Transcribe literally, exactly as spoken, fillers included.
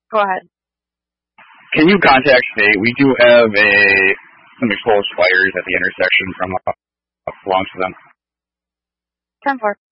Go ahead. Can you contact State? We do have a some exposed wires at the intersection from uh, belongs to them. ten four.